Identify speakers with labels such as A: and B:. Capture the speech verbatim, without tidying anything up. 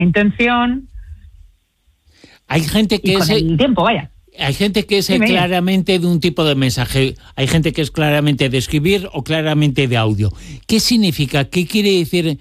A: intención.
B: Hay gente que
A: y con
B: es
A: el tiempo, vaya.
B: Hay gente que es
A: Dime.
B: claramente de un tipo de mensaje, hay gente que es claramente de escribir o claramente de audio. ¿Qué significa? ¿Qué quiere decir